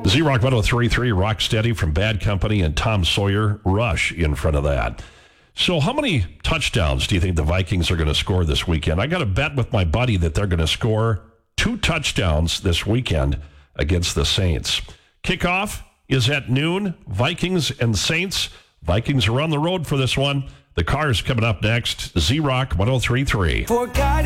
Z-Rock 103.3, Rocksteady from Bad Company, and Tom Sawyer, Rush in front of that. So how many touchdowns do you think the Vikings are going to score this weekend? I got a bet with my buddy that they're going to score 2 touchdowns this weekend against the Saints. Kickoff is at noon. Vikings and Saints. Vikings are on the road for this one. The Cars coming up next. Z-Rock 103.3.